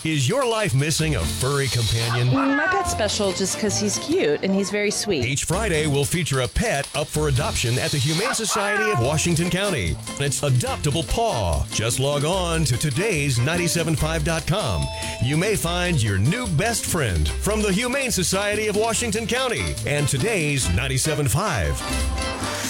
Is your life missing a furry companion? My pet's special just because he's cute and he's very sweet. Each Friday, we'll feature a pet up for adoption at the Humane Society of Washington County. It's Adoptable Paw. Just log on to todays975.com. You may find your new best friend from the Humane Society of Washington County and Today's 97.5.